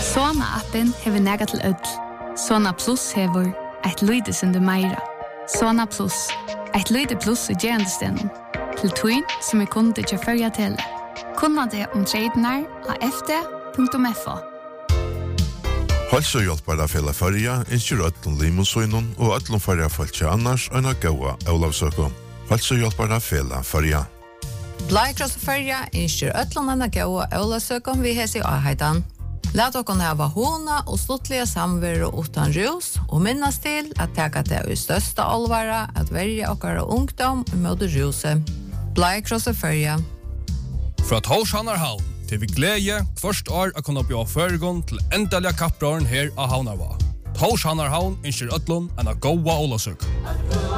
Sona-appen hever nega til ødel. Sona Plus hever et lyde som du meira. Sona Plus, et lyde plus i gerandestenen. Til tøyn som kunde til førja til. Kunna det tradenar av fd.fo. Hälsohjälpare fälla förja, inskjur öllum limusøynun og öllum förja fölkja annars öna gåa Olavsøkum. Hälsohjälpare fälla förja. Blaikross förja, inskjur öllum öna gåa Olavsøkum vi hesi aheitan. Lat okon hava hona og sluttliga samveru utan rus og minnast til at teka det i størsta alvara at verja okkara ungdom mot ruset. Blaikross förja. Fra Torshavnarhavn til vi glede først år å kunne bli føregon til endelige kapprøren her av Havnarva. Torshavnarhavn innskjer ødlån enn å gåa Olavsøk.